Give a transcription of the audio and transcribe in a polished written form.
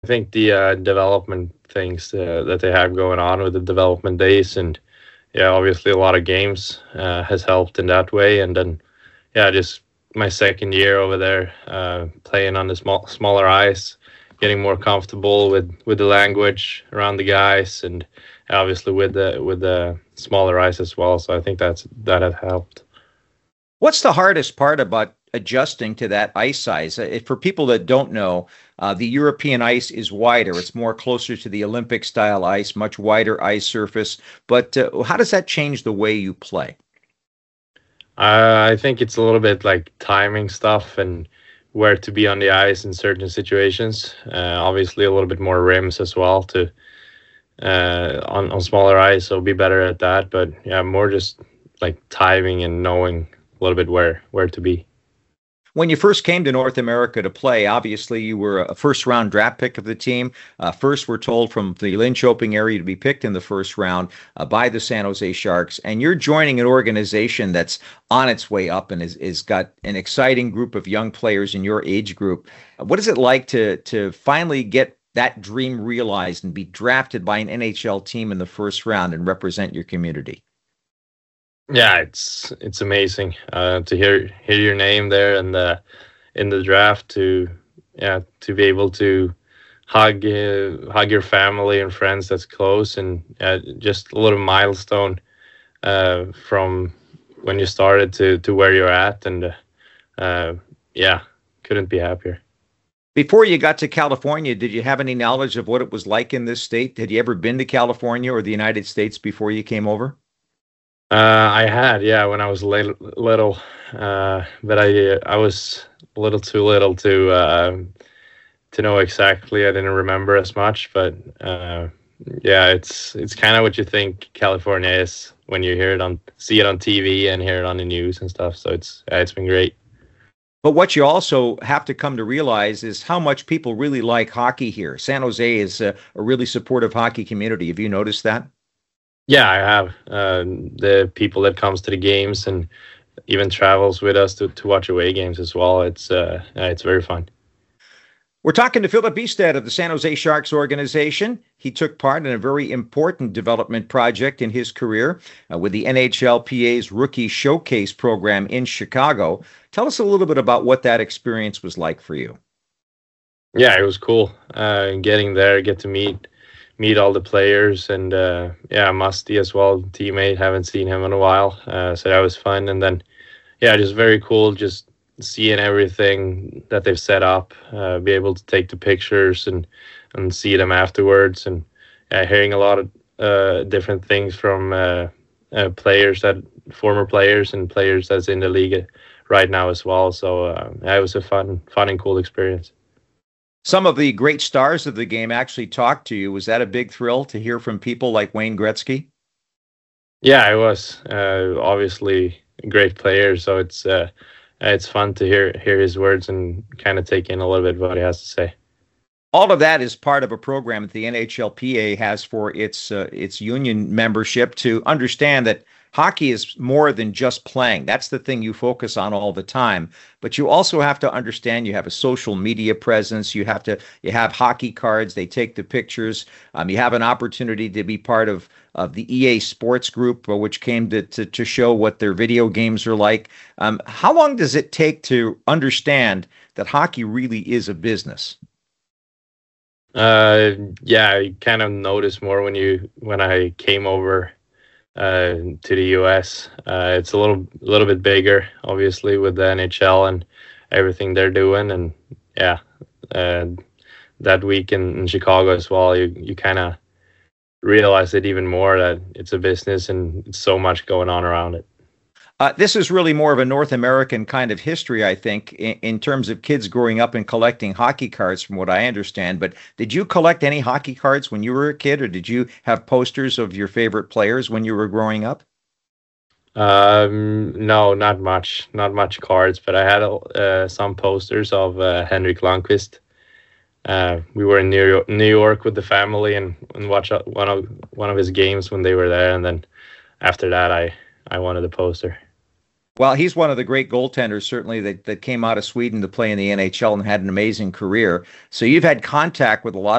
think the development things that they have going on with the development days, and yeah, obviously a lot of games has helped in that way. And then yeah, just my second year over there, playing on the smaller ice, getting more comfortable with the language around the guys, and obviously with the smaller ice as well. So I think that has helped. What's the hardest part about adjusting to that ice size? For people that don't know, the European ice is wider. It's more closer to the Olympic style ice, much wider ice surface. But how does that change the way you play? I think it's a little bit like timing stuff and where to be on the ice in certain situations. Obviously, a little bit more rims as well to on smaller ice, so be better at that. But yeah, more just like timing and knowing a little bit where to be. When you first came to North America to play, obviously you were a first round draft pick of the team. First, we're told from the Linköping area to be picked in the first round by the San Jose Sharks. And you're joining an organization that's on its way up and is got an exciting group of young players in your age group. What is it like to finally get that dream realized and be drafted by an NHL team in the first round and represent your community? Yeah, it's amazing to hear your name there and in the draft to be able to hug your family and friends that's close, and just a little milestone from when you started to where you're at, and yeah, couldn't be happier. Before you got to California, did you have any knowledge of what it was like in this state? Had you ever been to California or the United States before you came over? I had, yeah, when I was little, but I was a little too little to know exactly. I didn't remember as much, but yeah, it's kind of what you think California is when you see it on TV and hear it on the news and stuff. So it's been great. But what you also have to come to realize is how much people really like hockey here. San Jose is a really supportive hockey community. Have you noticed that? Yeah, I have. The people that comes to the games and even travels with us to watch away games as well. It's very fun. We're talking to Filip Bystedt of the San Jose Sharks organization. He took part in a very important development project in his career with the NHLPA's Rookie Showcase program in Chicago. Tell us a little bit about what that experience was like for you. Yeah, it was cool. Getting there, get to meet all the players, and yeah, Musty as well, teammate. Haven't seen him in a while, so that was fun. And then yeah, just very cool, just seeing everything that they've set up, be able to take the pictures and see them afterwards, and hearing a lot of different things from players, that former players and players that's in the league right now as well. So it was a fun and cool experience. Some of the great stars of the game actually talked to you. Was that a big thrill to hear from people like Wayne Gretzky? Yeah, it was obviously a great player, so it's fun to hear his words and kind of take in a little bit what he has to say. All of that is part of a program that the NHLPA has for its union membership to understand that hockey is more than just playing. That's the thing you focus on all the time. But you also have to understand you have a social media presence. You have hockey cards. They take the pictures. You have an opportunity to be part of the EA Sports Group, which came to show what their video games are like. How long does it take to understand that hockey really is a business? Yeah, I kind of noticed more when I came over to the US. It's a little bit bigger, obviously, with the NHL and everything they're doing. And yeah, that week in Chicago as well, you kind of realize it even more, that it's a business and it's so much going on around it. This is really more of a North American kind of history, I think, in terms of kids growing up and collecting hockey cards, from what I understand. But did you collect any hockey cards when you were a kid, or did you have posters of your favorite players when you were growing up? No, not much cards, but I had some posters of Henrik Lundqvist. We were in New York with the family and watched one of his games when they were there, and then after that, I wanted a poster. Well, he's one of the great goaltenders, certainly, that came out of Sweden to play in the NHL and had an amazing career. So you've had contact with a lot